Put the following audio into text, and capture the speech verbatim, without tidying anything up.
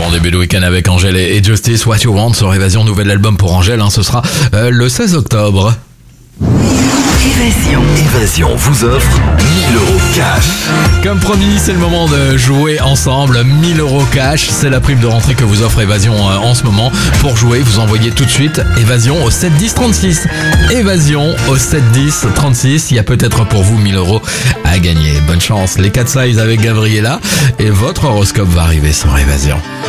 Bon début de week-end avec Angèle et Justice, What You Want sur Évasion, nouvel album pour Angèle, hein, ce sera euh, le seize octobre. Évasion. Évasion vous offre mille euros cash. Comme promis, c'est le moment de jouer ensemble. mille euros cash, c'est la prime de rentrée que vous offre Évasion euh, en ce moment. Pour jouer, vous envoyez tout de suite Évasion au sept dix trente-six. Évasion au sept dix trente-six. Il y a peut-être pour vous mille euros à gagner. Bonne chance. Les quatre Size avec Gabriella et votre horoscope va arriver sur Évasion.